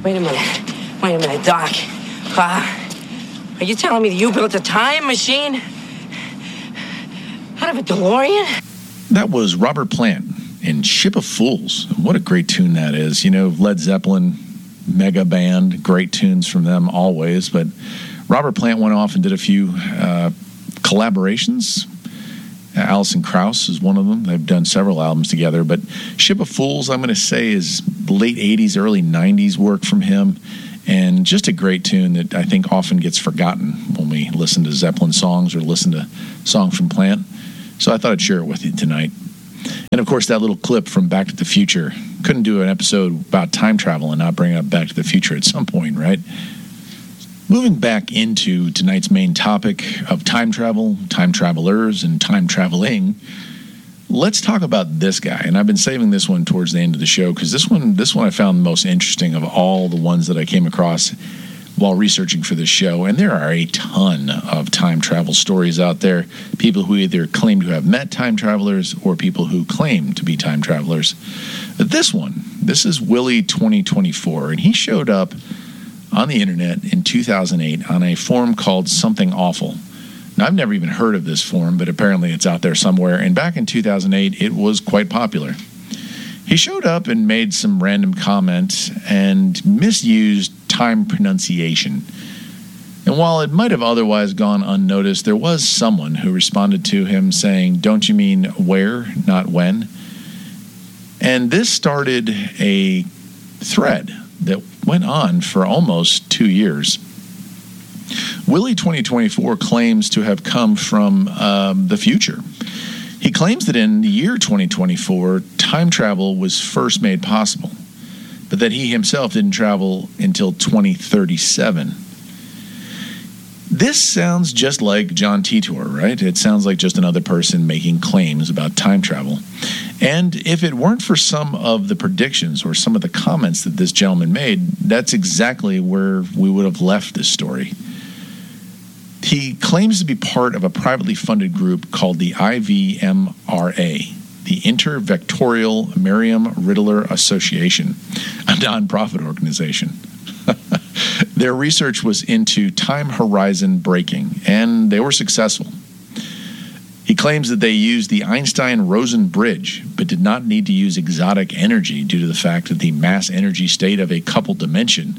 Wait a minute, Doc. Are you telling me that you built a time machine out of a DeLorean? That was Robert Plant in Ship of Fools. What a great tune that is. You know, Led Zeppelin, mega band, great tunes from them always. But Robert Plant went off and did a few collaborations. Alison Krauss is one of them. They've done several albums together. But Ship of Fools, I'm going to say, is late 80s, early 90s work from him. And just a great tune that I think often gets forgotten when we listen to Zeppelin songs or listen to songs from Plant. So I thought I'd share it with you tonight. And, of course, that little clip from Back to the Future. Couldn't do an episode about time travel and not bring up Back to the Future at some point, right? Moving back into tonight's main topic of time travel, time travelers, and time traveling, let's talk about this guy. And I've been saving this one towards the end of the show because this one I found the most interesting of all the ones that I came across while researching for this show. And there are a ton of time travel stories out there. People who either claim to have met time travelers or people who claim to be time travelers. But this is Willie 2024, and he showed up on the internet in 2008 on a forum called Something Awful. Now, I've never even heard of this forum, but apparently it's out there somewhere. And back in 2008, it was quite popular. He showed up and made some random comments and misused time pronunciation. And while it might have otherwise gone unnoticed, there was someone who responded to him saying, "Don't you mean where, not when?" And this started a thread that went on for almost 2 years. Willie 2024 claims to have come from the future. He claims that in the year 2024, time travel was first made possible, but that he himself didn't travel until 2037. This sounds just like John Titor, right? It sounds like just another person making claims about time travel. And if it weren't for some of the predictions or some of the comments that this gentleman made, that's exactly where we would have left this story. He claims to be part of a privately funded group called the IVMRA, the Intervectorial Merriam-Riddler Association, a nonprofit organization. Their research was into time horizon breaking, and they were successful. He claims that they used the Einstein-Rosen bridge, but did not need to use exotic energy due to the fact that the mass-energy state of a coupled dimension.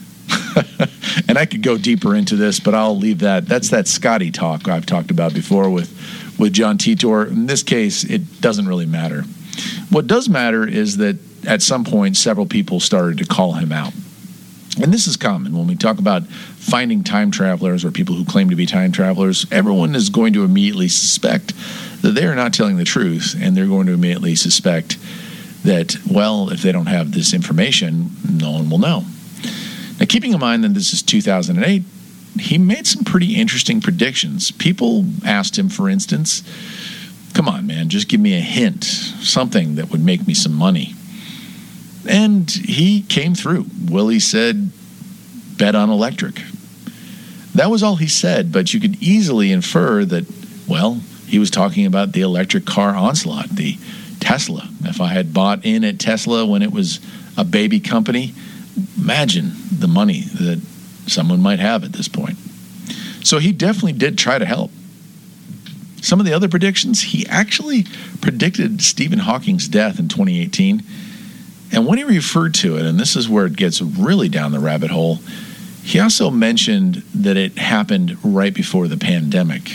And I could go deeper into this, but I'll leave that. That's that Scotty talk I've talked about before with John Titor. In this case, it doesn't really matter. What does matter is that at some point, several people started to call him out. And this is common. When we talk about finding time travelers or people who claim to be time travelers, everyone is going to immediately suspect that they are not telling the truth, and they're going to immediately suspect that, well, if they don't have this information, no one will know. Now, keeping in mind that this is 2008, he made some pretty interesting predictions. People asked him, for instance, "Come on, man, just give me a hint, something that would make me some money." And he came through. Willie said, "Bet on electric." That was all he said, but you could easily infer that, well, he was talking about the electric car onslaught, the Tesla. If I had bought in at Tesla when it was a baby company, imagine the money that someone might have at this point. So he definitely did try to help. Some of the other predictions, he actually predicted Stephen Hawking's death in 2018. And when he referred to it, and this is where it gets really down the rabbit hole, he also mentioned that it happened right before the pandemic.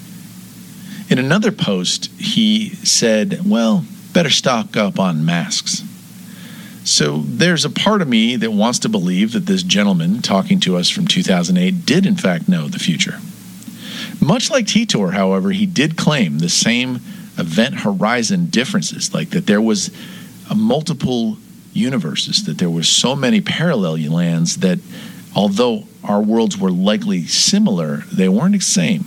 In another post, he said, well, better stock up on masks. So there's a part of me that wants to believe that this gentleman talking to us from 2008 did in fact know the future. Much like Titor, however, he did claim the same event horizon differences, like that there was multiple universes, that there were so many parallel lands that although our worlds were likely similar, they weren't the same.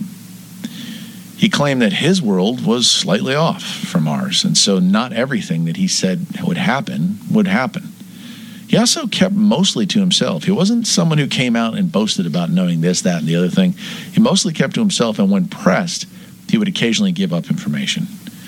He claimed that his world was slightly off from ours, and so not everything that he said would happen would happen. He also kept mostly to himself. He wasn't someone who came out and boasted about knowing this, that, and the other thing. He mostly kept to himself, and when pressed, he would occasionally give up information.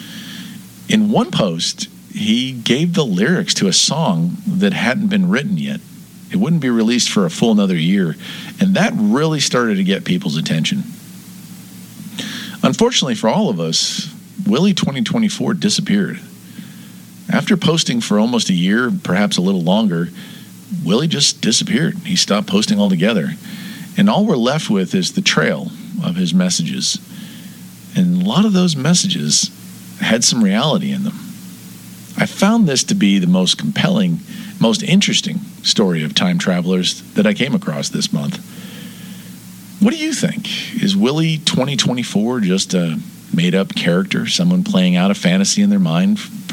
In one post, he gave the lyrics to a song that hadn't been written yet, It wouldn't be released for a full another year, and that really started to get people's attention. Unfortunately for all of us, Willie 2024 disappeared. After posting for almost a year, perhaps a little longer, Willie just disappeared. He stopped posting altogether. And all we're left with is the trail of his messages. And a lot of those messages had some reality in them. I found this to be the most compelling, most interesting story of time travelers that I came across this month. What do you think? Is Willie 2024 just a made-up character, someone playing out a fantasy in their mind